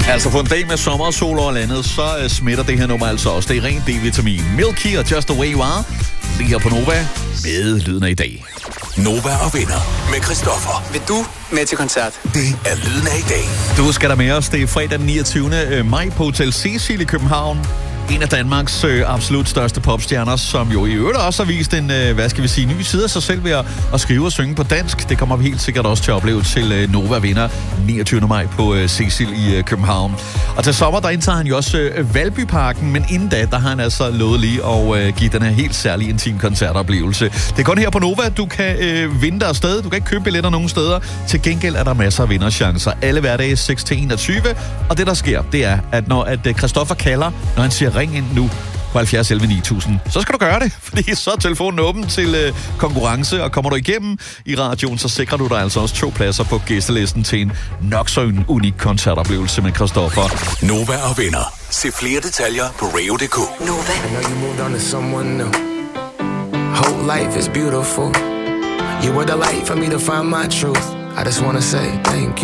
Altså på en dag med sommer, sol over landet, så smitter det her nummer altså også. Det er ren D-vitamin. Milky og Just the Way You Are. Lige her på Nova med lyden af i dag. Nova og venner med Christoffer. Vil du med til koncert? Det er lyden af i dag. Du skal der med os. Det er fredag den 29. maj på Hotel Cecil i København. En af Danmarks absolut største popstjerner, som jo i øvrigt også har vist en, ny side af sig selv ved at skrive og synge på dansk. Det kommer vi helt sikkert også til at opleve til Nova vinder 29. maj på Cecil i København. Og til sommer, der indtager han jo også Valbyparken, men inden da, der har han altså lovet lige at give den her helt særlige intim koncertoplevelse. Det er kun her på Nova, du kan vinde dig afsted. Du kan ikke købe billetter nogen steder. Til gengæld er der masser af vinderchancer. Alle hverdage 6-21. Og det, der sker, det er, at når Christoffer kalder, når han siger ring ind nu på 70 11 9000, så skal du gøre det, fordi så er telefonen åben til konkurrence, og kommer du igennem i radioen, så sikrer du dig altså også 2 pladser på gæstelisten til en nok så unik koncertoplevelse med Christoffer. Nova og venner. Se flere detaljer på radio.dk. Nova. I know you moved on to someone new. Whole life is beautiful. You were the light for me to find my truth. I just wanna say thank